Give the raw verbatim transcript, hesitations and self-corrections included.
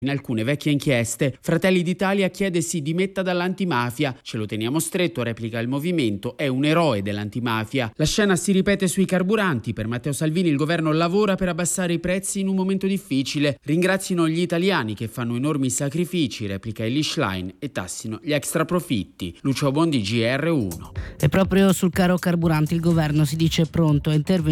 In alcune vecchie inchieste, Fratelli d'Italia chiede si dimetta dall'antimafia. Ce lo teniamo stretto, replica il movimento, è un eroe dell'antimafia. La scena si ripete sui carburanti. Per Matteo Salvini il governo lavora per abbassare i prezzi in un momento difficile. Ringrazino gli italiani che fanno enormi sacrifici, replica Elly Schlein, e tassino gli extraprofitti. Lucio Bondi, G R uno. E proprio sul caro carburanti il governo si dice pronto a intervenire